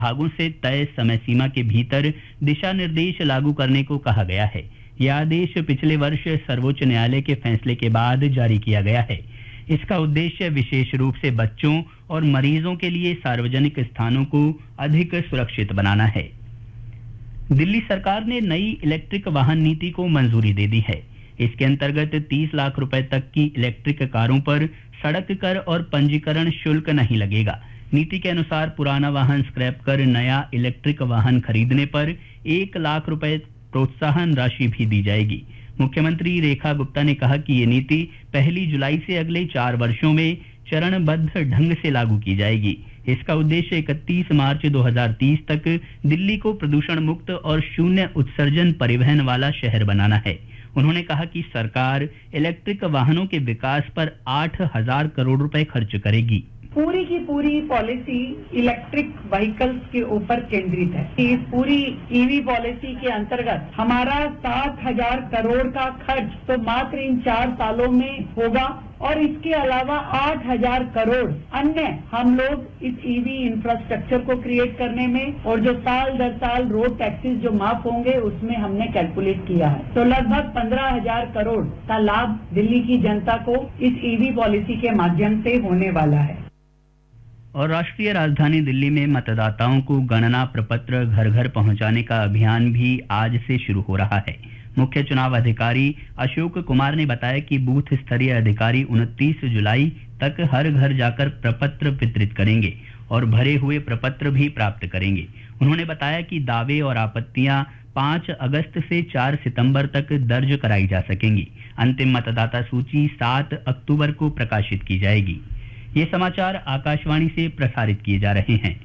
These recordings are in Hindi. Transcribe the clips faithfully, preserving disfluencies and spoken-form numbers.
भागों से तय समय सीमा के भीतर दिशा निर्देश लागू करने को कहा गया है। यह आदेश पिछले वर्ष सर्वोच्च न्यायालय के फैसले के बाद जारी किया गया है। इसका उद्देश्य विशेष रूप से बच्चों और मरीजों के लिए सार्वजनिक स्थानों को अधिक सुरक्षित बनाना है। दिल्ली सरकार ने नई इलेक्ट्रिक वाहन नीति को मंजूरी दे दी है। इसके अंतर्गत तीस लाख रुपए तक की इलेक्ट्रिक कारों पर सड़क कर और पंजीकरण शुल्क नहीं लगेगा। नीति के अनुसार पुराना वाहन स्क्रैप कर नया इलेक्ट्रिक वाहन खरीदने पर एक लाख रुपए प्रोत्साहन राशि भी दी जाएगी। मुख्यमंत्री रेखा गुप्ता ने कहा कि ये नीति पहली जुलाई से अगले चार वर्षों में चरणबद्ध ढंग से लागू की जाएगी। इसका उद्देश्य इकतीस मार्च दो हज़ार तीस तक दिल्ली को प्रदूषण मुक्त और शून्य उत्सर्जन परिवहन वाला शहर बनाना है। उन्होंने कहा कि सरकार इलेक्ट्रिक वाहनों के विकास पर आठ हजार करोड़ रुपए खर्च करेगी। पूरी की पूरी पॉलिसी इलेक्ट्रिक व्हीकल्स के ऊपर केंद्रित है। इस पूरी ईवी पॉलिसी के अंतर्गत हमारा सात हजार करोड़ का खर्च तो मात्र इन चार सालों में होगा और इसके अलावा आठ हजार करोड़ अन्य हम लोग इस ईवी इंफ्रास्ट्रक्चर को क्रिएट करने में और जो साल दर साल रोड टैक्सेस जो माफ होंगे उसमें हमने कैलकुलेट किया है। तो लगभग पंद्रह हजार करोड़ का लाभ दिल्ली की जनता को इस ईवी पॉलिसी के माध्यम से होने वाला है। और राष्ट्रीय राजधानी दिल्ली में मतदाताओं को गणना प्रपत्र घर घर पहुंचाने का अभियान भी आज से शुरू हो रहा है। मुख्य चुनाव अधिकारी अशोक कुमार ने बताया कि बूथ स्तरीय अधिकारी उनतीस जुलाई तक हर घर जाकर प्रपत्र वितरित करेंगे और भरे हुए प्रपत्र भी प्राप्त करेंगे। उन्होंने बताया कि दावे और आपत्तियां पाँच अगस्त से चार सितंबर तक दर्ज कराई जा सकेंगी। अंतिम मतदाता सूची सात अक्टूबर को प्रकाशित की जाएगी। ये समाचार आकाशवाणी से प्रसारित किए जा रहे हैं।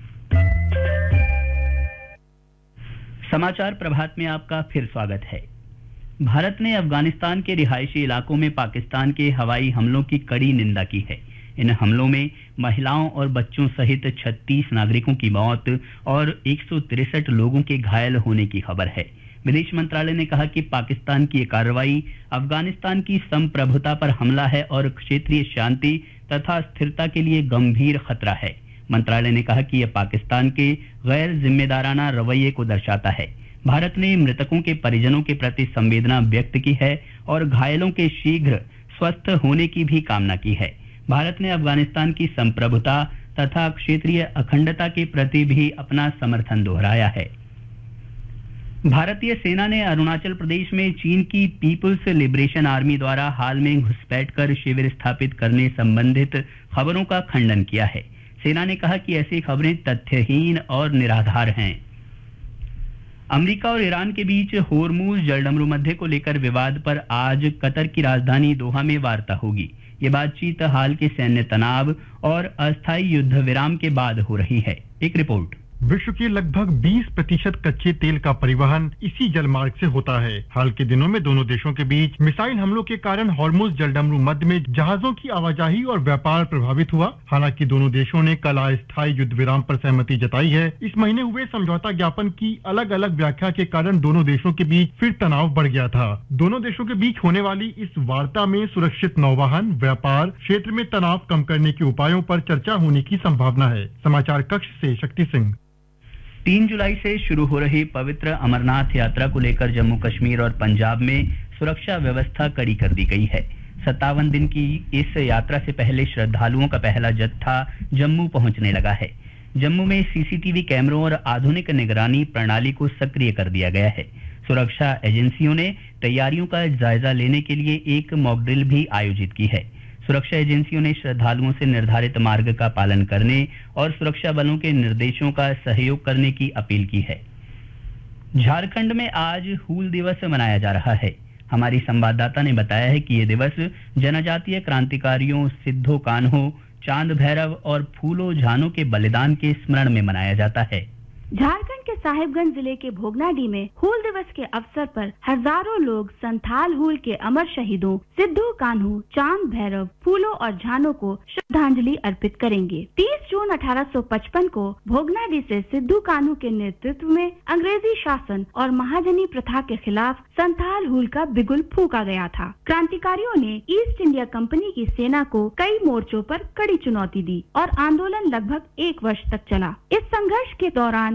समाचार प्रभात में आपका फिर स्वागत है। भारत ने अफगानिस्तान के रिहायशी इलाकों में पाकिस्तान के हवाई हमलों की कड़ी निंदा की है। इन हमलों में महिलाओं और बच्चों सहित छत्तीस नागरिकों की मौत और एक सौ तिरसठ लोगों के घायल होने की खबर है। विदेश मंत्रालय ने कहा कि पाकिस्तान की ये कार्रवाई अफगानिस्तान की संप्रभुता पर हमला है और क्षेत्रीय शांति तथा स्थिरता के लिए गंभीर खतरा है। मंत्रालय ने कहा कि यह पाकिस्तान के गैर जिम्मेदाराना रवैये को दर्शाता है। भारत ने मृतकों के परिजनों के प्रति संवेदना व्यक्त की है और घायलों के शीघ्र स्वस्थ होने की भी कामना की है। भारत ने अफगानिस्तान की संप्रभुता तथा क्षेत्रीय अखंडता के प्रति भी अपना समर्थन दोहराया है। भारतीय सेना ने अरुणाचल प्रदेश में चीन की पीपुल्स लिबरेशन आर्मी द्वारा हाल में घुसपैठ कर शिविर स्थापित करने संबंधित खबरों का खंडन किया है। सेना ने कहा कि ऐसी खबरें तथ्यहीन और निराधार हैं। अमेरिका और ईरान के बीच होर्मुज जलडमरू मध्य को लेकर विवाद पर आज कतर की राजधानी दोहा में वार्ता होगी। ये बातचीत हाल के सैन्य तनाव और अस्थायी युद्ध विराम के बाद हो रही है। एक रिपोर्ट। विश्व के लगभग बीस प्रतिशत कच्चे तेल का परिवहन इसी जलमार्ग से होता है। हाल के दिनों में दोनों देशों के बीच मिसाइल हमलों के कारण होर्मुज जलडमरू मध्य में जहाजों की आवाजाही और व्यापार प्रभावित हुआ। हालांकि दोनों देशों ने कल अस्थायी युद्ध विराम पर सहमति जताई है। इस महीने हुए समझौता ज्ञापन की अलग अलग व्याख्या के कारण दोनों देशों के बीच फिर तनाव बढ़ गया था। दोनों देशों के बीच होने वाली इस वार्ता में सुरक्षित नौवाहन, व्यापार, क्षेत्र में तनाव कम करने के उपायों पर चर्चा होने की संभावना है। समाचार कक्ष से शक्ति सिंह। तीन जुलाई से शुरू हो रही पवित्र अमरनाथ यात्रा को लेकर जम्मू कश्मीर और पंजाब में सुरक्षा व्यवस्था कड़ी कर दी गई है। सत्तावन दिन की इस यात्रा से पहले श्रद्धालुओं का पहला जत्था जम्मू पहुंचने लगा है। जम्मू में सीसीटीवी कैमरों और आधुनिक निगरानी प्रणाली को सक्रिय कर दिया गया है। सुरक्षा एजेंसियों ने तैयारियों का जायजा लेने के लिए एक मॉक ड्रिल भी आयोजित की है। सुरक्षा एजेंसियों ने श्रद्धालुओं से निर्धारित मार्ग का पालन करने और सुरक्षा बलों के निर्देशों का सहयोग करने की अपील की है। झारखंड में आज हूल दिवस मनाया जा रहा है। हमारी संवाददाता ने बताया है कि ये दिवस जनजातीय क्रांतिकारियों सिद्धो कान्हो, चांद भैरव और फूलो झानो के बलिदान के स्मरण में मनाया जाता है। झारखंड के साहिबगंज जिले के भोगनाडीह में हूल दिवस के अवसर पर हजारों लोग संथाल हूल के अमर शहीदों सिद्धू कान्हू, चांद भैरव, फूलों और झानों को श्रद्धांजलि अर्पित करेंगे। तीस जून अठारह सौ पचपन को भोगनाडीह से सिद्धू कान्हू के नेतृत्व में अंग्रेजी शासन और महाजनी प्रथा के खिलाफ संथाल हूल का बिगुल फूंका गया था। क्रांतिकारियों ने ईस्ट इंडिया कंपनी की सेना को कई मोर्चों पर कड़ी चुनौती दी और आंदोलन लगभग एक वर्ष तक चला। इस संघर्ष के दौरान